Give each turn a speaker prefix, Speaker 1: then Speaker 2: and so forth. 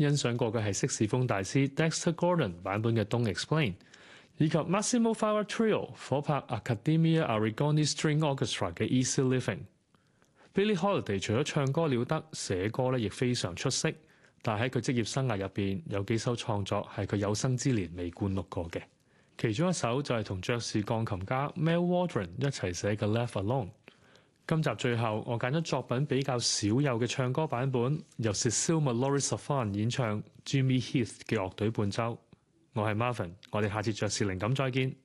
Speaker 1: 欣賞過嘅係色士風大師 Dexter Gordon 版本嘅 Don't Explain， 以及 Massimo Fava Trio 火拍 Accademia Arigoni String Orchestra 嘅 Easy Living。Billie Holiday 除咗唱歌了得，寫歌亦非常出色，但喺佢職業生涯入邊有幾首創作係佢有生之年未灌錄過嘅，其中一首就係同爵士鋼琴家 Mel Wardren 一齊寫嘅 Left Alone。今集最後我揀咗作品比較少有嘅唱歌版本，由 Cecile Mallory-Safan 演唱 Jimmy Heath 嘅樂隊伴奏。我係 Marvin，我哋下次爵士靈感再見。